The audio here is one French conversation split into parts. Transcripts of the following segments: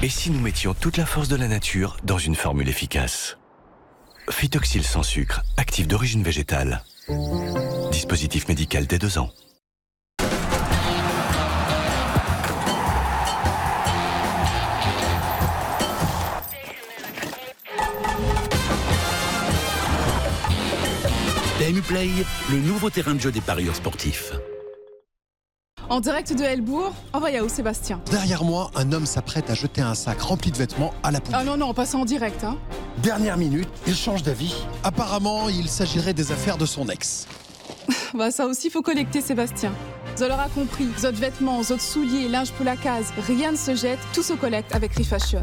Et si nous mettions toute la force de la nature dans une formule efficace? Phytoxyl sans sucre, actif d'origine végétale. Dispositif médical dès 2 ans. PMU Play, le nouveau terrain de jeu des parieurs sportifs. En direct de Helbourg, envoyez où Sébastien? Derrière moi, un homme s'apprête à jeter un sac rempli de vêtements à la poubelle. Ah non, on passe en direct, hein. Dernière minute, il change d'avis. Apparemment, il s'agirait des affaires de son ex. Bah ça aussi, faut collecter, Sébastien. Vous l'aurez compris, vos autres vêtements, vos autres souliers, linge pour la case, rien ne se jette, tout se collecte avec Refashion.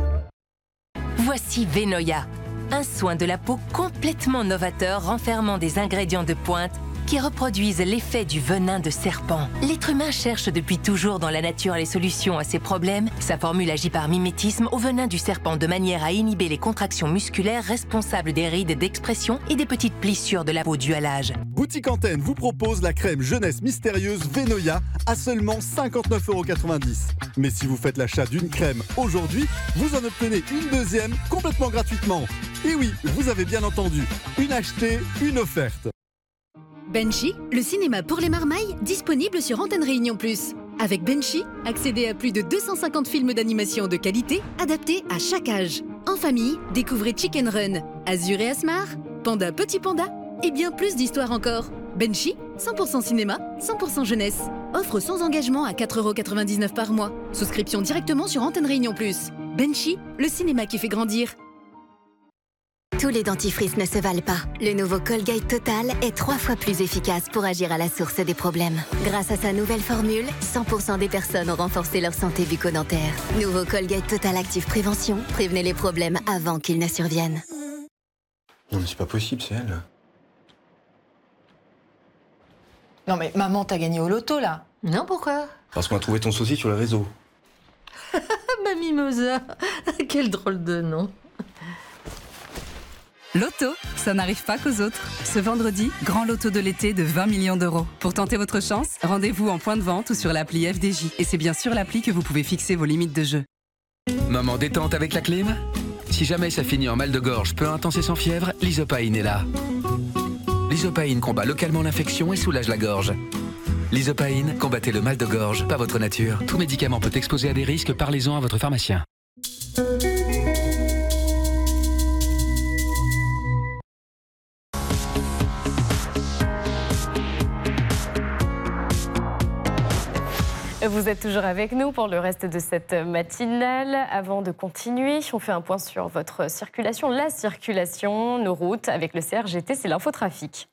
Voici Venoya, un soin de la peau complètement novateur renfermant des ingrédients de pointe qui reproduisent l'effet du venin de serpent. L'être humain cherche depuis toujours dans la nature les solutions à ses problèmes. Sa formule agit par mimétisme au venin du serpent de manière à inhiber les contractions musculaires responsables des rides d'expression et des petites plissures de la peau dues à l'âge. Boutique Antenne vous propose la crème jeunesse mystérieuse Venoya à seulement 59,90 €. Mais si vous faites l'achat d'une crème aujourd'hui, vous en obtenez une deuxième complètement gratuitement. Et oui, vous avez bien entendu, une achetée, une offerte. Benchy, le cinéma pour les marmailles, disponible sur Antenne Réunion Plus. Avec Benchy, accédez à plus de 250 films d'animation de qualité, adaptés à chaque âge. En famille, découvrez Chicken Run, Azur et Asmar, Panda Petit Panda, et bien plus d'histoires encore. Benchy, 100% cinéma, 100% jeunesse. Offre sans engagement à 4,99 € par mois. Souscription directement sur Antenne Réunion Plus. Benchy, le cinéma qui fait grandir. Tous les dentifrices ne se valent pas. Le nouveau Colgate Total est 3 fois plus efficace pour agir à la source des problèmes. Grâce à sa nouvelle formule, 100% des personnes ont renforcé leur santé bucco-dentaire. Nouveau Colgate Total Active Prévention. Prévenez les problèmes avant qu'ils ne surviennent. Non mais c'est pas possible, c'est elle. Non mais maman, t'as gagné au loto là. Non, pourquoi? Parce qu'on a trouvé ton sosie sur les réseaux. Ma mimosa. Quel drôle de nom. Loto, ça n'arrive pas qu'aux autres. Ce vendredi, grand loto de l'été de 20 millions d'euros. Pour tenter votre chance, rendez-vous en point de vente ou sur l'appli FDJ. Et c'est bien sur l'appli que vous pouvez fixer vos limites de jeu. Moment détente avec la clim? Si jamais ça finit en mal de gorge peu intense et sans fièvre, l'Isopaïne est là. L'Isopaïne combat localement l'infection et soulage la gorge. L'Isopaïne, combattez le mal de gorge, pas votre nature. Tout médicament peut exposer à des risques, parlez-en à votre pharmacien. Vous êtes toujours avec nous pour le reste de cette matinale. Avant de continuer, on fait un point sur votre circulation. La circulation, nos routes avec le CRGT, c'est l'infotrafic.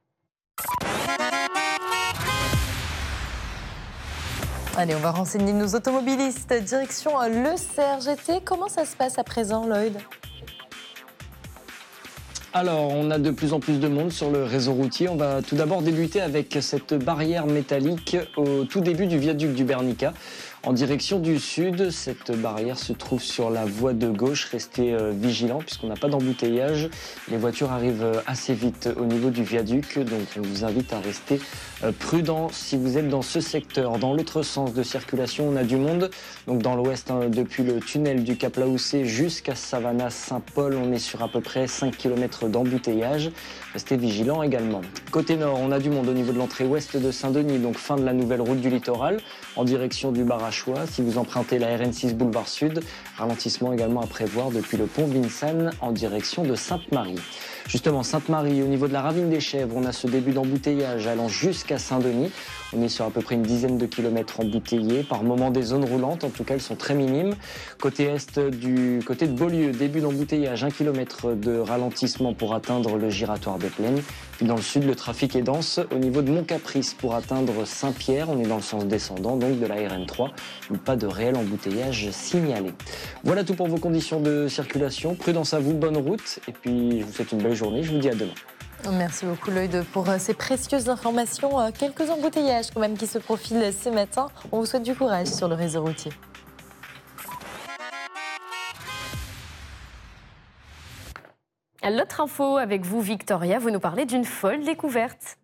Allez, on va renseigner nos automobilistes. Direction le CRGT. Comment ça se passe à présent, Lloyd ? Alors, on a de plus en plus de monde sur le réseau routier. On va tout d'abord débuter avec cette barrière métallique au tout début du viaduc du Bernica. En direction du sud, cette barrière se trouve sur la voie de gauche. Restez vigilants puisqu'on n'a pas d'embouteillage. Les voitures arrivent assez vite au niveau du viaduc, donc on vous invite à rester prudent si vous êtes dans ce secteur. Dans l'autre sens de circulation, on a du monde. Donc dans l'ouest, depuis le tunnel du Cap Laoussé jusqu'à Savannah-Saint-Paul, on est sur à peu près 5 km d'embouteillage. Restez vigilants également. Côté nord, on a du monde au niveau de l'entrée ouest de Saint-Denis, donc fin de la nouvelle route du littoral, en direction du bar à Choix. Si vous empruntez la RN6 boulevard Sud, ralentissement également à prévoir depuis le pont Vincennes en direction de Sainte-Marie. Justement, Sainte-Marie, au niveau de la ravine des Chèvres, on a ce début d'embouteillage allant jusqu'à Saint-Denis. On est sur à peu près une dizaine de kilomètres embouteillés. Par moment, des zones roulantes, en tout cas, elles sont très minimes. Côté est, du côté de Beaulieu, début d'embouteillage, 1 km de ralentissement pour atteindre le giratoire des Plaines. Puis dans le sud, le trafic est dense. Au niveau de Mont-Caprice, pour atteindre Saint-Pierre, on est dans le sens descendant, donc de la RN3. Pas de réel embouteillage signalé. Voilà tout pour vos conditions de circulation. Prudence à vous, bonne route. Et puis, je vous souhaite une belle journée. Je vous dis à demain. Merci beaucoup Lloyd pour ces précieuses informations. Quelques embouteillages quand même qui se profilent ce matin. On vous souhaite du courage sur le réseau routier. L'autre info avec vous, Victoria, vous nous parlez d'une folle découverte.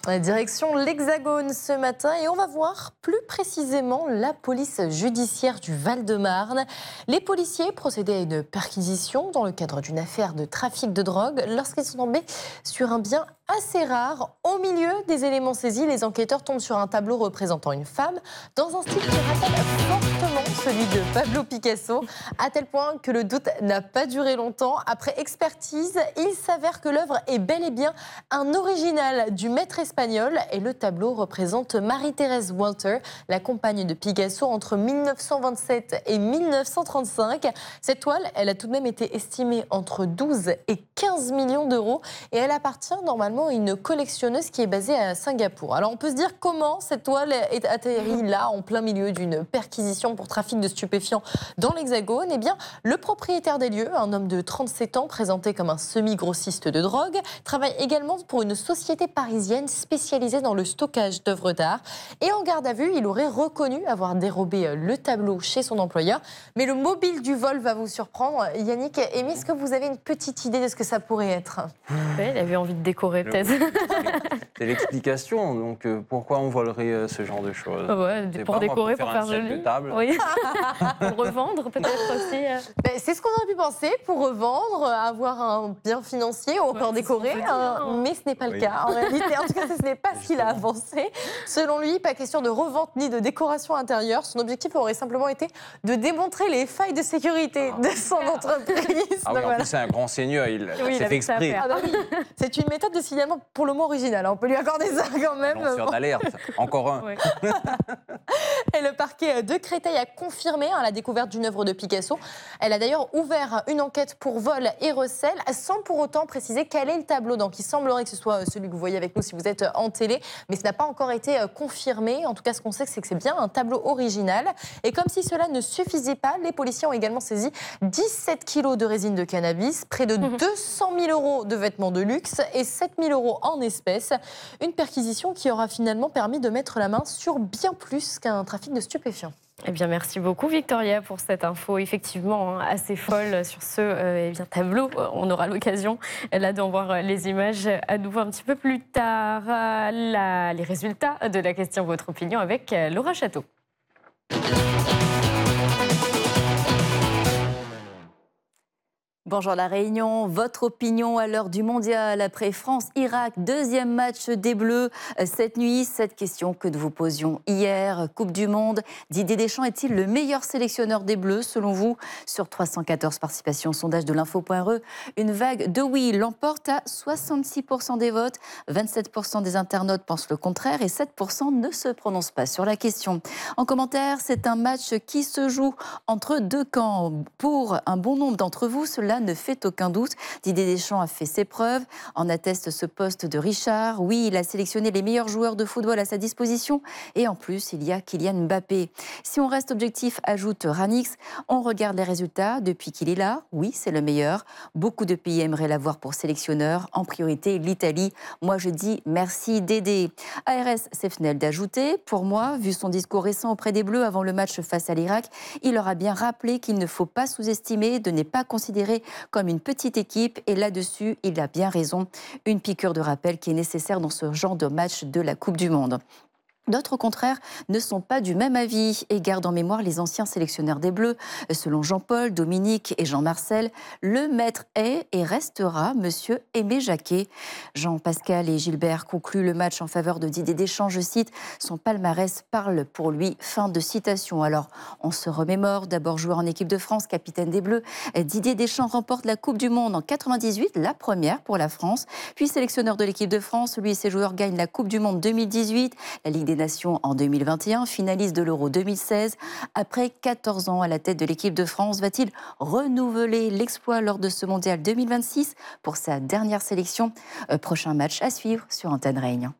Direction l'Hexagone ce matin et on va voir plus précisément la police judiciaire du Val-de-Marne. Les policiers procédaient à une perquisition dans le cadre d'une affaire de trafic de drogue lorsqu'ils sont tombés sur un bien assez rare. Au milieu des éléments saisis, les enquêteurs tombent sur un tableau représentant une femme dans un style qui rappelle fortement celui de Pablo Picasso, à tel point que le doute n'a pas duré longtemps. Après expertise, il s'avère que l'œuvre est bel et bien un original du maître espagnol et le tableau représente Marie-Thérèse Walter, la compagne de Picasso entre 1927 et 1935. Cette toile, elle a tout de même été estimée entre 12 et 15 millions d'euros et elle appartient normalement à une collectionneuse qui est basée à Singapour. Alors on peut se dire comment cette toile est atterrie là en plein milieu d'une perquisition pour trafic de stupéfiants dans l'Hexagone. Eh bien, le propriétaire des lieux, un homme de 37 ans présenté comme un semi-grossiste de drogue, travaille également pour une société parisienne spécialisée dans le stockage d'œuvres d'art. Et en garde à vue, il aurait reconnu avoir dérobé le tableau chez son employeur. Mais le mobile du vol va vous surprendre. Yannick, Amy, est-ce que vous avez une petite idée de ce que ça pourrait être ? Oui, il avait envie de décorer peut-être. C'est l'explication, donc pourquoi on volerait ce genre de choses? Pour décorer, pour faire joli. Oui. Pour revendre peut-être aussi. C'est ce qu'on aurait pu penser, pour revendre, avoir un bien financier ou encore décorer, mais ce n'est pas le cas. En réalité, en tout cas, ce n'est pas ce qu'il a avancé. Selon lui, pas question de revente ni de décoration intérieure. Son objectif aurait simplement été de démontrer les failles de sécurité de son entreprise. Ah oui, en plus c'est un grand seigneur, il s'est fait exprès. C'est une méthode de signalement pour le moins originale. On peut lui accorder ça quand même. Lanceur d'alerte, encore un. Et le parquet de Créteil a confirmé la découverte d'une œuvre de Picasso. Elle a d'ailleurs ouvert une enquête pour vol et recel, sans pour autant préciser quel est le tableau. Donc il semblerait que ce soit celui que vous voyez avec nous si vous êtes en télé, mais ce n'a pas encore été confirmé. En tout cas, ce qu'on sait, c'est que c'est bien un tableau original. Et comme si cela ne suffisait pas, les policiers ont également saisi 17 kilos de résine de cannabis, près de 200 000 euros de vêtements de luxe et 7 000 euros en espèces. Une perquisition qui aura finalement permis de mettre la main sur bien plus qu'un trafic de stupéfiants. Eh bien, merci beaucoup Victoria pour cette info effectivement assez folle sur ce tableau. On aura l'occasion là d'en voir les images à nouveau un petit peu plus tard. Les résultats de la question Votre opinion avec Laura Château. Bonjour La Réunion, votre opinion à l'heure du mondial après France-Irak, deuxième match des Bleus cette nuit. Cette question que nous vous posions hier, Coupe du Monde, Didier Deschamps est-il le meilleur sélectionneur des Bleus selon vous? Sur 314 participations au sondage de l'info.re, une vague de oui l'emporte à 66% des votes, 27% des internautes pensent le contraire et 7% ne se prononcent pas sur la question. En commentaire, c'est un match qui se joue entre deux camps. Pour un bon nombre d'entre vous, cela ne fait aucun doute. Didier Deschamps a fait ses preuves. En atteste ce poste de Richard. Oui, il a sélectionné les meilleurs joueurs de football à sa disposition. Et en plus, il y a Kylian Mbappé. Si on reste objectif, ajoute Ranix, on regarde les résultats depuis qu'il est là. Oui, c'est le meilleur. Beaucoup de pays aimeraient l'avoir pour sélectionneur. En priorité, l'Italie. Moi, je dis merci Dédé. ARS Sefnel d'ajouter. Pour moi, vu son discours récent auprès des Bleus avant le match face à l'Irak, il leur a bien rappelé qu'il ne faut pas sous-estimer, de ne pas considérer comme une petite équipe. Et là-dessus, il a bien raison. Une piqûre de rappel qui est nécessaire dans ce genre de match de la Coupe du Monde. D'autres, au contraire, ne sont pas du même avis et gardent en mémoire les anciens sélectionneurs des Bleus. Selon Jean-Paul, Dominique et Jean-Marcel, le maître est et restera Monsieur Aimé Jacquet. Jean-Pascal et Gilbert concluent le match en faveur de Didier Deschamps. Je cite, son palmarès parle pour lui. Fin de citation. Alors, on se remémore. D'abord joueur en équipe de France, capitaine des Bleus. Didier Deschamps remporte la Coupe du Monde en 98, la première pour la France. Puis sélectionneur de l'équipe de France, lui et ses joueurs gagnent la Coupe du Monde 2018, la Ligue des Nations en 2021, finaliste de l'Euro 2016. Après 14 ans à la tête de l'équipe de France, va-t-il renouveler l'exploit lors de ce mondial 2026 pour sa dernière sélection? Prochain match à suivre sur Antenne Réunion.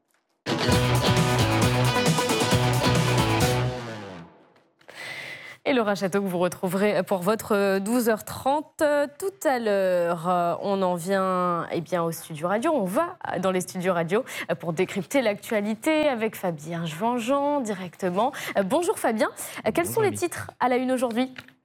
Et Laura Château que vous retrouverez pour votre 12h30 tout à l'heure. On en vient au studio radio. On va dans les studios radio pour décrypter l'actualité avec Fabien Juanjean directement. Bonjour Fabien. Quels sont les titres à la une aujourd'hui ?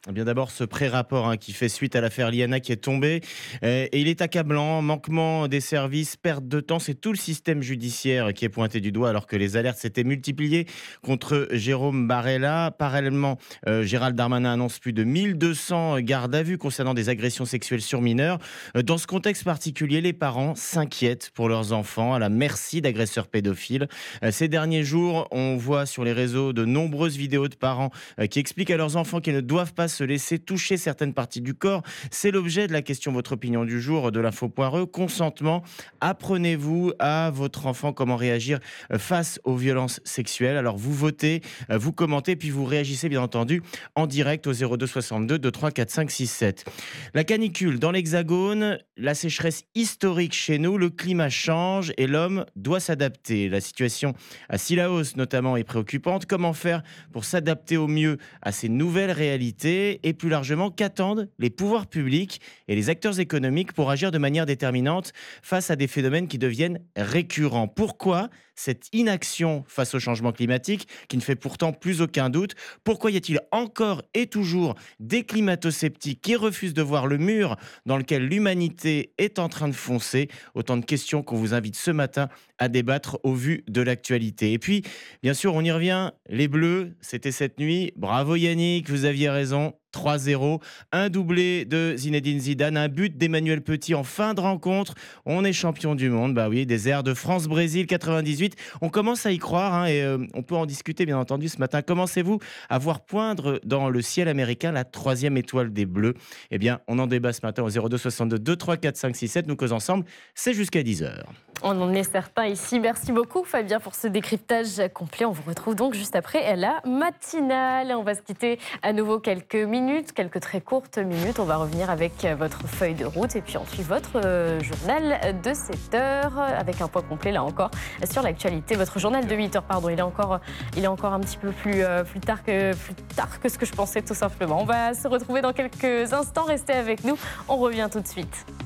Eh bien d'abord ce pré-rapport qui fait suite à l'affaire Liana qui est tombée et il est accablant, manquement des services, perte de temps, c'est tout le système judiciaire qui est pointé du doigt alors que les alertes s'étaient multipliées contre Jérôme Barella. Parallèlement, Gérald Darmanin annonce plus de 1200 gardes à vue concernant des agressions sexuelles sur mineurs. Dans ce contexte particulier, les parents s'inquiètent pour leurs enfants à la merci d'agresseurs pédophiles. Ces derniers jours, on voit sur les réseaux de nombreuses vidéos de parents qui expliquent à leurs enfants qu'ils ne doivent pas se laisser toucher certaines parties du corps. C'est l'objet de la question Votre opinion du jour de l'info.re. Consentement, apprenez-vous à votre enfant comment réagir face aux violences sexuelles. Alors vous votez, vous commentez, puis vous réagissez bien entendu en direct au 02 62 23 4 5 6 7. La canicule dans l'Hexagone, la sécheresse historique chez nous, le climat change et l'homme doit s'adapter. La situation à Sillaos notamment est préoccupante. Comment faire pour s'adapter au mieux à ces nouvelles réalités et plus largement, qu'attendent les pouvoirs publics et les acteurs économiques pour agir de manière déterminante face à des phénomènes qui deviennent récurrents? Pourquoi cette inaction face au changement climatique qui ne fait pourtant plus aucun doute? Pourquoi y a-t-il encore et toujours des climato-sceptiques qui refusent de voir le mur dans lequel l'humanité est en train de foncer? Autant de questions qu'on vous invite ce matin à débattre au vu de l'actualité. Et puis, bien sûr, on y revient, les Bleus, c'était cette nuit. Bravo Yannick, vous aviez raison. 3-0, un doublé de Zinedine Zidane, un but d'Emmanuel Petit en fin de rencontre. On est champion du monde, bah oui, des airs de France-Brésil 98. On commence à y croire et on peut en discuter bien entendu ce matin. Commencez-vous à voir poindre dans le ciel américain la 3e étoile des Bleus? Eh bien, on en débat ce matin au 02 62 23 4 5 6 7. Nous causons ensemble, c'est jusqu'à 10h. On en est certain ici. Merci beaucoup Fabien pour ce décryptage complet. On vous retrouve donc juste après la matinale. On va se quitter à nouveau quelques minutes, quelques très courtes minutes. On va revenir avec votre feuille de route et puis ensuite votre journal de 7h avec un point complet là encore sur l'actualité. Votre journal de 8h, pardon, il est encore un petit peu plus tard que ce que je pensais tout simplement. On va se retrouver dans quelques instants. Restez avec nous. On revient tout de suite.